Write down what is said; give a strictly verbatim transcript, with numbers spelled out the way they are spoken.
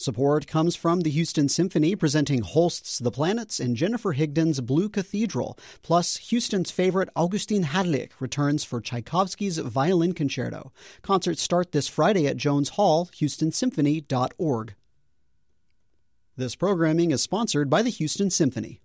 Support comes from the Houston Symphony presenting Holst's The Planets and Jennifer Higdon's Blue Cathedral. Plus, Houston's favorite Augustin Hadlik returns for Tchaikovsky's Violin Concerto. Concerts start this Friday at Jones Hall, houston symphony dot org. This programming is sponsored by the Houston Symphony.